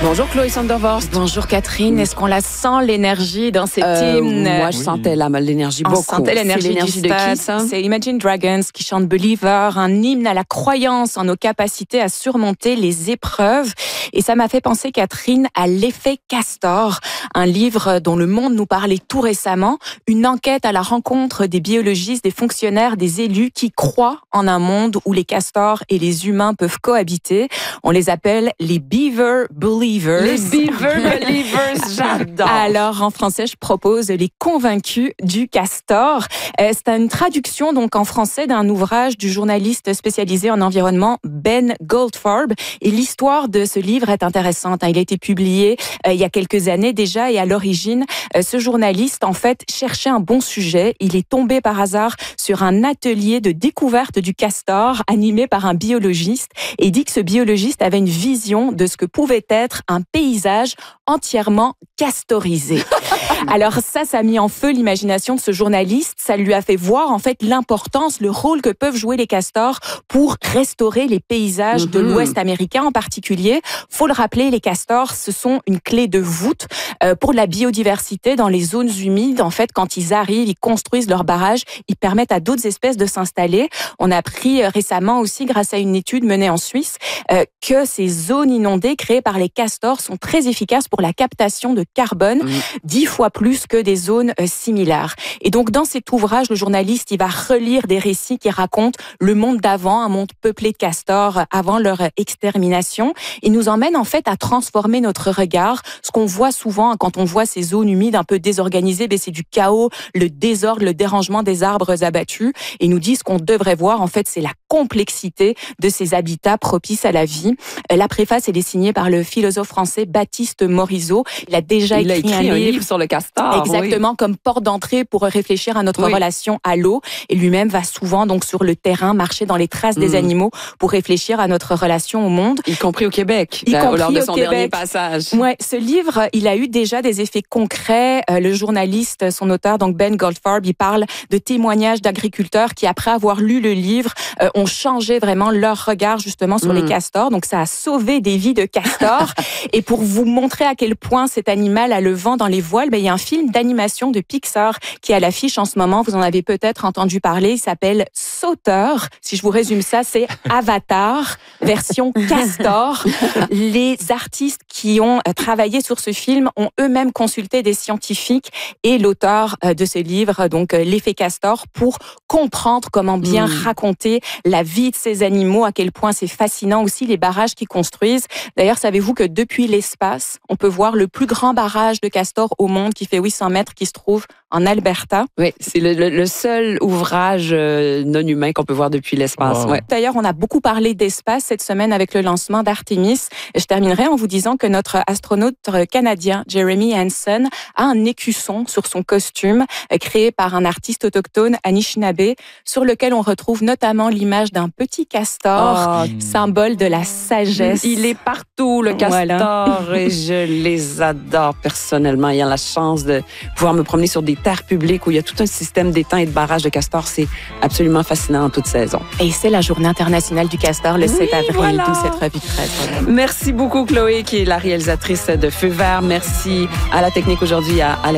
Bonjour Chloé Sandervorst. Bonjour Catherine. Est-ce qu'on la sent l'énergie dans cet hymne? Moi, je sentais l'énergie beaucoup. On sentait l'énergie de qui, ça? C'est Imagine Dragons qui chante Believer, un hymne à la croyance en nos capacités à surmonter les épreuves. Et ça m'a fait penser, Catherine, à L'effet Castor, un livre dont Le Monde nous parlait tout récemment, une enquête à la rencontre des biologistes, des fonctionnaires, des élus qui croient en un monde où les castors et les humains peuvent cohabiter. On les appelle les Beaver Believers. Les Beaver Believers, j'adore. Alors, en français, je propose les convaincus du castor. C'est une traduction, donc, en français d'un ouvrage du journaliste spécialisé en environnement Ben Goldfarb. Et l'histoire de ce livre est intéressante. Il a été publié il y a quelques années déjà. Et à l'origine, ce journaliste, en fait, cherchait un bon sujet. Il est tombé par hasard sur un atelier de découverte du castor animé par un biologiste. Et il dit que ce biologiste avait une vision de ce que pouvait être un paysage entièrement castorisé. Alors ça a mis en feu l'imagination de ce journaliste. Ça lui a fait voir en fait l'importance, le rôle que peuvent jouer les castors pour restaurer les paysages de l'Ouest américain en particulier. Faut le rappeler, les castors, ce sont une clé de voûte pour la biodiversité dans les zones humides. En fait, quand ils arrivent, ils construisent leurs barrages, ils permettent à d'autres espèces de s'installer. On a appris récemment aussi, grâce à une étude menée en Suisse, que ces zones inondées créées par les castors sont très efficaces pour la captation de carbone, 10 fois plus que des zones similaires. Et donc, dans cet ouvrage, le journaliste, il va relire des récits qui racontent le monde d'avant, un monde peuplé de castors avant leur extermination. Il nous emmène en fait à transformer notre regard. Ce qu'on voit souvent quand on voit ces zones humides un peu désorganisées, c'est du chaos, le désordre, le dérangement des arbres abattus. Et il nous dit ce qu'on devrait voir, en fait, c'est la complexité de ces habitats propices à la vie. La préface, elle est signée par le philosophe français Baptiste Morisot. Il a déjà écrit un livre sur le castor. Exactement, comme porte d'entrée pour réfléchir à notre relation à l'eau. Et lui-même va souvent donc sur le terrain marcher dans les traces des animaux pour réfléchir à notre relation au monde. Y compris au Québec, lors de son dernier passage. Ouais, ce livre, il a eu déjà des effets concrets. Le journaliste, son auteur, donc Ben Goldfarb, il parle de témoignages d'agriculteurs qui, après avoir lu le livre, ont changé vraiment leur regard justement sur les castors. Donc ça a sauvé des vies de castors. Et pour vous montrer à quel point cet animal a le vent dans les voiles, il y a un film d'animation de Pixar qui est à l'affiche en ce moment. Vous en avez peut-être entendu parler. Il s'appelle Sauteur. Si je vous résume ça, c'est Avatar, version castor. Les artistes qui ont travaillé sur ce film ont eux-mêmes consulté des scientifiques et l'auteur de ce livre, donc L'effet castor, pour comprendre comment bien raconter la vie de ces animaux, à quel point c'est fascinant aussi les barrages qu'ils construisent. D'ailleurs, savez-vous que depuis l'espace, on peut voir le plus grand barrage de castors au monde qui fait 800 mètres, qui se trouve en Alberta. Oui, c'est le seul ouvrage non humain qu'on peut voir depuis l'espace. Wow. Ouais. D'ailleurs, on a beaucoup parlé d'espace cette semaine avec le lancement d'Artemis. Je terminerai en vous disant que notre astronaute canadien, Jeremy Hansen, a un écusson sur son costume créé par un artiste autochtone, Anishinaabe, sur lequel on retrouve notamment l'image d'un petit castor, symbole de la sagesse. Il est partout, le castor, et je les adore personnellement. Ayant la chance de pouvoir me promener sur des terres publiques où il y a tout un système d'étangs et de barrages de castors, c'est absolument fascinant en toute saison. Et c'est la Journée internationale du castor, le 7 avril, d'où cette revue de presse. Merci beaucoup, Chloé, qui est la réalisatrice de Feu vert. Merci à la technique aujourd'hui, à